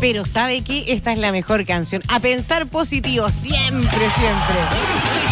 Pero ¿sabe qué? Esta es la mejor canción. A pensar positivo, siempre, siempre.